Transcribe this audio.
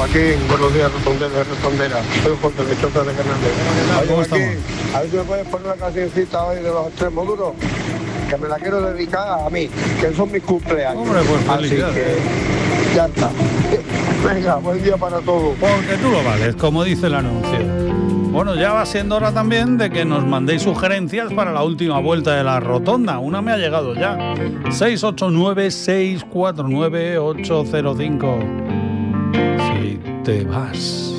Joaquín, buenos días, Rotondera. Soy José de Chota de Canales. Oye, Joaquín, a ver si me puedes poner una cancioncita hoy de los extremos duros, que me la quiero dedicar a mí, que son mis cumpleaños. Hombre, pues así que ya está. Venga, buen día para todos. Porque tú lo vales, como dice el anuncio. Bueno, ya va siendo hora también de que nos mandéis sugerencias para la última vuelta de la rotonda. Una me ha llegado ya. 689-649-805. Si te vas.